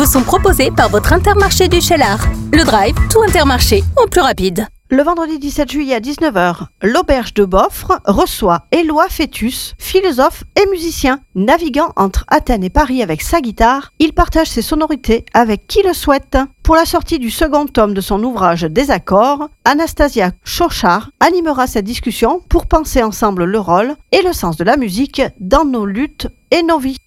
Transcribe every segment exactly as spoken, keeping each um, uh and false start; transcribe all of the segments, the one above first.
sont proposés par votre Intermarché du Cheylard. Le drive, tout Intermarché, en plus rapide. Le vendredi dix-sept juillet à dix-neuf heures, l'Auberge de Boffre reçoit Éloi Fétus, philosophe et musicien. Naviguant entre Athènes et Paris avec sa guitare, il partage ses sonorités avec qui le souhaite. Pour la sortie du second tome de son ouvrage Des accords, Anastasia Chauchard animera cette discussion pour penser ensemble le rôle et le sens de la musique dans nos luttes et nos vies.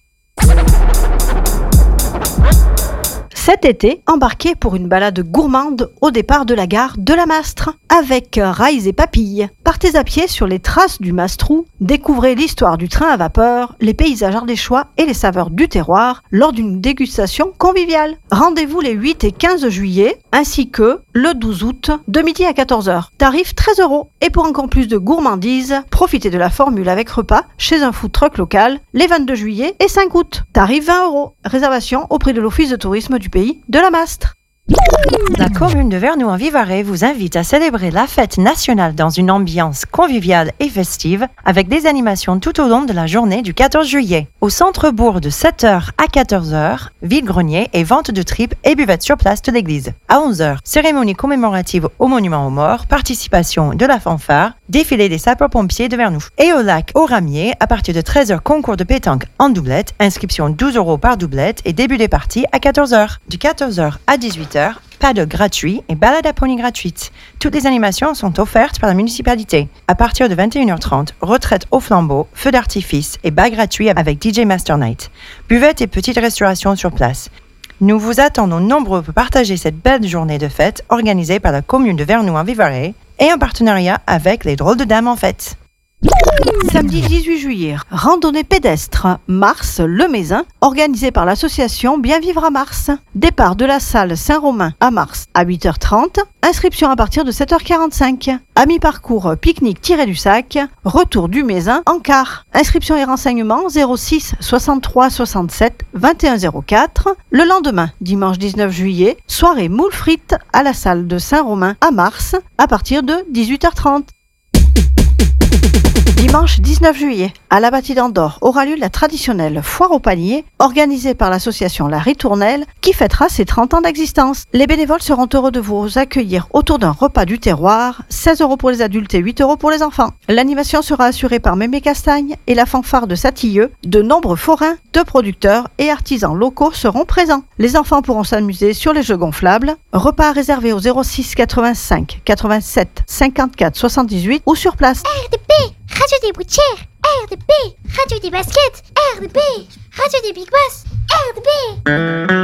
Cet été, embarquez pour une balade gourmande au départ de la gare de la Mastre avec rails et papilles. Partez à pied sur les traces du Mastrou, découvrez l'histoire du train à vapeur, les paysages ardéchois et les saveurs du terroir lors d'une dégustation conviviale. Rendez-vous les huit et quinze juillet ainsi que le douze août de midi à quatorze heures. Tarif treize euros. Et pour encore plus de gourmandise, profitez de la formule avec repas chez un food truck local les vingt-deux juillet et cinq août. Tarif vingt euros. Réservation auprès de l'Office de tourisme du pays de la Mastre. La commune de Vernoux-en-Vivarais vous invite à célébrer la fête nationale dans une ambiance conviviale et festive avec des animations tout au long de la journée du quatorze juillet. Au centre-bourg de sept heures à quatorze heures, vide-grenier et vente de tripes et buvettes sur place de l'église. À onze heures, cérémonie commémorative au monument aux morts, participation de la fanfare, défilé des sapeurs-pompiers de Vernoux. Et au lac aux Ramiers, à partir de treize heures, concours de pétanque en doublette, inscription douze euros par doublette et début des parties à quatorze heures. Du quatorze heures à dix-huit heures, paddock gratuit et balade à pony gratuite. Toutes les animations sont offertes par la municipalité. À partir de vingt et une heures trente, retraite au flambeau, feu d'artifice et bas gratuit avec D J Master Night. Buvette et petite restauration sur place. Nous vous attendons nombreux pour partager cette belle journée de fête organisée par la commune de Vernoux-en-Vivarais et en partenariat avec les Drôles de Dames en Fête. Samedi dix-huit juillet, randonnée pédestre Mars-le-Mézin, organisée par l'association Bien Vivre à Mars. Départ de la salle Saint-Romain à Mars à huit heures trente, inscription à partir de sept heures quarante-cinq. À mi-parcours, pique-nique tiré du sac, retour du Mézin en car. Inscription et renseignements zéro six soixante-trois soixante-sept vingt et un zéro quatre. Le lendemain, dimanche dix-neuf juillet, soirée moules frites à la salle de Saint-Romain à Mars à partir de dix-huit heures trente. Dimanche dix-neuf juillet, à la Bâtie d'Andorre aura lieu la traditionnelle foire au panier organisée par l'association La Ritournelle qui fêtera ses trente ans d'existence. Les bénévoles seront heureux de vous accueillir autour d'un repas du terroir, seize euros pour les adultes et huit euros pour les enfants. L'animation sera assurée par Mémé Castagne et la fanfare de Satilleux. De nombreux forains, de producteurs et artisans locaux seront présents. Les enfants pourront s'amuser sur les jeux gonflables. Repas réservés au zéro six quatre-vingt-cinq quatre-vingt-sept cinquante-quatre soixante-dix-huit ou sur place. R D P, Radio des Boutières, R D P, Radio des Baskets, R D P, Radio des Big Boss, R D P.